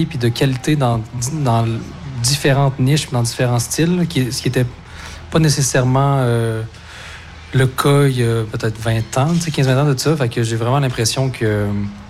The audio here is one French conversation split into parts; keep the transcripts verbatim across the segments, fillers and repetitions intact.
variété puis de qualité dans, dans différentes niches puis dans différents styles, là, qui, ce qui était pas nécessairement euh, le cas il y a peut-être vingt ans, quinze vingt ans de ça. Fait que j'ai vraiment l'impression que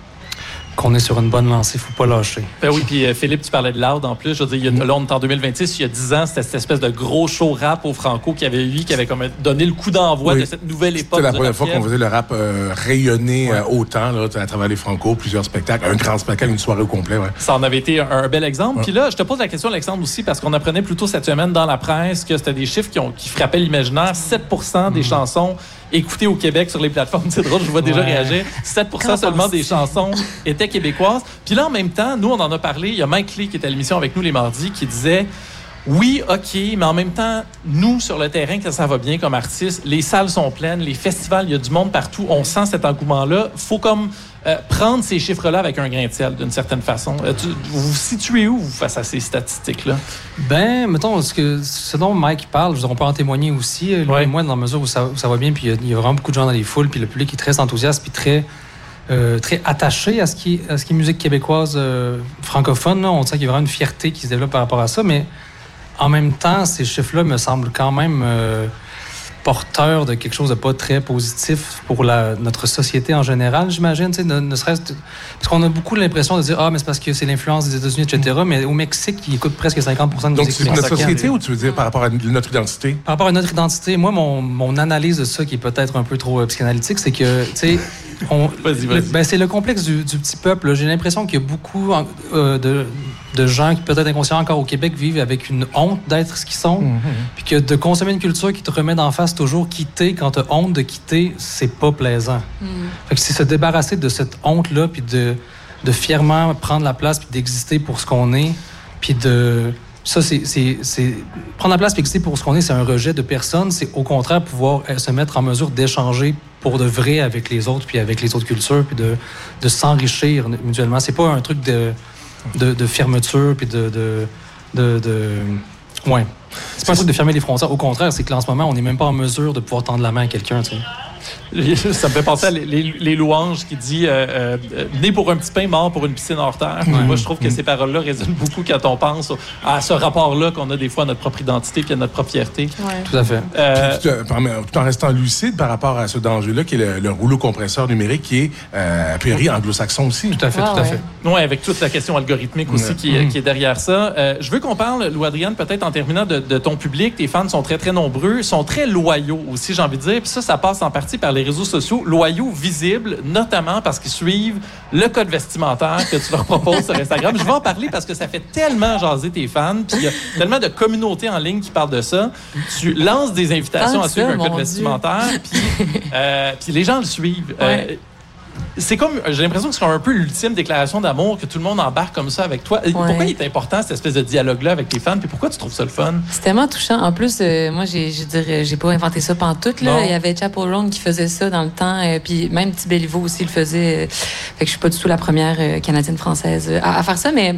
qu'on est sur une bonne lancée, il ne faut pas lâcher. Ben oui, puis euh, Philippe, tu parlais de Loud en plus. Je veux dire, il y a, là, on est en deux mille vingt-six, il y a dix ans, c'était cette espèce de gros show rap au Franco qui avait eu, qui avait comme donné le coup d'envoi oui. de cette nouvelle époque. C'était la première fois qu'on faisait le rap euh, rayonner ouais. euh, autant là, à travers les Franco, plusieurs spectacles, un grand spectacle, une soirée au complet. Ouais. Ça en avait été un, un bel exemple. Ouais. Puis là, je te pose la question, Alexandre, aussi, parce qu'on apprenait plutôt cette semaine dans la presse que c'était des chiffres qui, ont, qui frappaient l'imaginaire. sept pour cent des mmh. chansons écoutées au Québec sur les plateformes. C'est drôle, je vois ouais. déjà réagir. sept pour cent Quand seulement des chansons étaient québécoises. Puis là, en même temps, nous, on en a parlé. Il y a Mike Lee qui était à l'émission avec nous les mardis qui disait oui, OK, mais en même temps, nous, sur le terrain, quand ça va bien comme artistes, les salles sont pleines, les festivals, il y a du monde partout. On sent cet engouement-là. Il faut comme euh, prendre ces chiffres-là avec un grain de sel, d'une certaine façon. Euh, tu, vous vous situez où, vous, face à ces statistiques-là? Ben, mettons, ce, que, ce dont Mike parle, on peut en témoigner aussi, lui ouais. et moi, dans la mesure où ça, où ça va bien, puis il y, y a vraiment beaucoup de gens dans les foules, puis le public est très enthousiaste, puis très... Euh, très attaché à ce qui, à ce qui est musique québécoise euh, francophone. Là. On sent qu'il y a vraiment une fierté qui se développe par rapport à ça, mais en même temps, ces chiffres-là me semblent quand même euh, porteurs de quelque chose de pas très positif pour la, notre société en général, j'imagine. Ne, ne serait-ce parce qu'on a beaucoup l'impression de dire « Ah, mais c'est parce que c'est l'influence des États-Unis, et cetera » Mais au Mexique, ils écoutent presque cinquante pour cent de musique. musique. Donc, c'est notre société ou tu veux dire par rapport à notre identité? Par rapport à notre identité, moi, mon, mon analyse de ça, qui est peut-être un peu trop euh, psychanalytique, c'est que, tu sais, On, vas-y, vas-y. Le, ben c'est le complexe du, du petit peuple. J'ai l'impression qu'il y a beaucoup euh, de, de gens qui, peut-être inconscients encore au Québec, vivent avec une honte d'être ce qu'ils sont. Mm-hmm. Puis que de consommer une culture qui te remet d'en face toujours quitter, quand tu as honte de quitter, c'est pas plaisant. Mm. Fait que c'est se débarrasser de cette honte-là, puis de, de fièrement prendre la place, puis d'exister pour ce qu'on est, puis de... Ça, c'est, c'est, c'est... Prendre la place et exister pour ce qu'on est, c'est un rejet de personne. C'est au contraire pouvoir se mettre en mesure d'échanger pour de vrai avec les autres, puis avec les autres cultures, puis de, de s'enrichir mutuellement. C'est pas un truc de, de, de fermeture, puis de... de, de, de... Ouais. C'est pas un truc de fermer les frontières. Au contraire, c'est que là, en ce moment, on n'est même pas en mesure de pouvoir tendre la main à quelqu'un, tu sais. Ça me fait penser à les, les, les louanges qui dit euh, euh, né pour un petit pain, mort pour une piscine hors terre. Ouais. Moi, je trouve que ces paroles-là résonnent beaucoup quand on pense à ce rapport-là qu'on a des fois à notre propre identité puis à notre propre fierté. Ouais. Tout à fait. Euh, tout, tout en restant lucide par rapport à ce danger-là, qui est le, le rouleau compresseur numérique, qui est euh, a priori anglo-saxon aussi. Tout à fait, ah, tout à ouais. fait. Oui, avec toute la question algorithmique aussi ouais. qui, mm-hmm. qui est derrière ça. Euh, je veux qu'on parle, Lou-Adrienne, peut-être en terminant de, de ton public. Tes fans sont très, très nombreux, sont très loyaux aussi, j'ai envie de dire. Puis ça, ça passe en partie par les réseaux sociaux. Loyaux, visibles, notamment parce qu'ils suivent le code vestimentaire que tu leur proposes sur Instagram. Je vais en parler parce que ça fait tellement jaser tes fans, puis il y a tellement de communautés en ligne qui parlent de ça. Tu lances des invitations ah, à suivre ça, un code Dieu. vestimentaire, puis euh, les gens le suivent. Ouais. Euh, c'est comme, j'ai l'impression que c'est un peu l'ultime déclaration d'amour, que tout le monde embarque comme ça avec toi. Ouais. Pourquoi il est important, cette espèce de dialogue-là avec tes fans, puis pourquoi tu trouves ça le fun? C'est tellement touchant. En plus, euh, moi, j'ai, je dirais, j'ai pas inventé ça pantoute, là. Il y avait Chappell Roan qui faisait ça dans le temps, euh, puis même Petit Béliveau aussi le faisait. Euh, fait que je suis pas du tout la première euh, Canadienne-Française euh, à, à faire ça, mais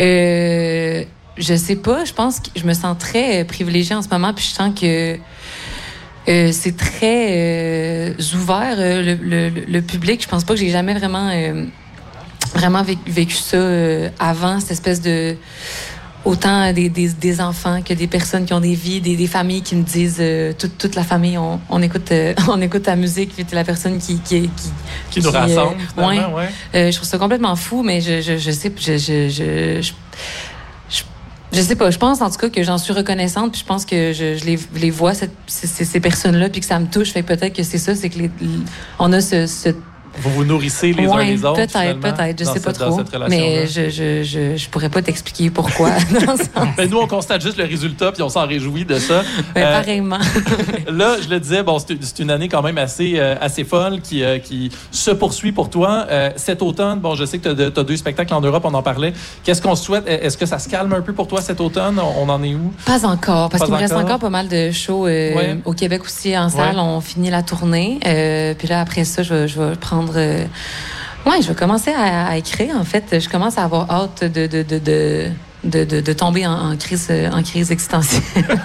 euh, je sais pas, je pense que je me sens très privilégiée en ce moment, puis je sens que Euh, c'est très euh, ouvert, euh, le, le, le public. Je pense pas que j'ai jamais vraiment, euh, vraiment vécu, vécu ça euh, avant, cette espèce de... Autant des, des, des enfants que des personnes qui ont des vies, des, des familles qui me disent... Euh, toute, toute la famille, on, on, écoute, euh, on écoute ta musique, puis t'es la personne qui... Qui, qui, qui nous qui, rassemble, euh, ouais. ouais. Euh, je trouve ça complètement fou, mais je, je, je sais... Je, je, je, je, je Je sais pas, je pense en tout cas que j'en suis reconnaissante, puis je pense que je, je les, les vois, cette, ces, ces personnes-là, puis que ça me touche. Fait que peut-être que c'est ça, c'est que les, on a ce... ce vous vous nourrissez les ouais, uns les autres, peut-être, peut-être, je sais pas trop. Mais je, je, je, je pourrais pas t'expliquer pourquoi. Ben nous, on constate juste le résultat, puis on s'en réjouit de ça. Ben, euh, pareillement. Là, je le disais, bon, c'est, c'est une année quand même assez, euh, assez folle qui, euh, qui se poursuit pour toi. Euh, cet automne, bon, je sais que tu as deux spectacles en Europe, on en parlait. Qu'est-ce qu'on souhaite? Est-ce que ça se calme un peu pour toi cet automne? On en est où? Pas encore, parce pas qu'il me reste encore pas mal de shows euh, ouais. au Québec aussi, en salle. Ouais. On finit la tournée. Euh, puis là, après ça, je vais, je vais prendre... Euh, Oui, je vais commencer à, à écrire. En fait, je commence à avoir hâte de, de, de, de, de, de, de tomber en, en crise, en crise existentielle.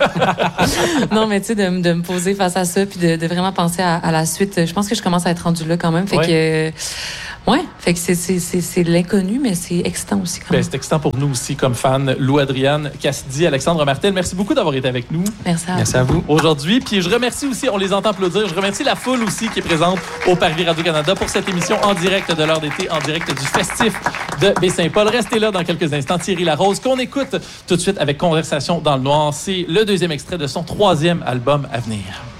Non, mais tu sais, de, de me poser face à ça, puis de, de vraiment penser à, à la suite. Je pense que je commence à être rendue là quand même. Fait ouais. que Oui, fait que c'est, c'est, c'est, c'est l'inconnu, mais c'est excitant aussi. Quand même. Ben, c'est excitant pour nous aussi, comme fans. Lou-Adrienne Cassidy, Alexandre Martel, merci beaucoup d'avoir été avec nous. Merci à, merci à vous. Aujourd'hui, puis je remercie aussi, on les entend applaudir, je remercie la foule aussi qui est présente au Parvis Radio-Canada pour cette émission en direct de l'heure d'été, en direct du festif de Baie-Saint-Paul. Restez là dans quelques instants. Thierry Larose, qu'on écoute tout de suite avec Conversation dans le noir. C'est le deuxième extrait de son troisième album à venir.